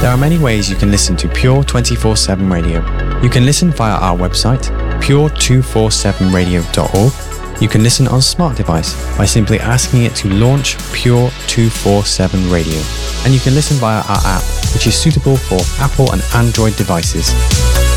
There are many ways you can listen to Pure 24/7 Radio. You can listen via our website, pure247radio.org. You can listen on a smart device by simply asking it to launch Pure 247 Radio. And you can listen via our app, which is suitable for Apple and Android devices.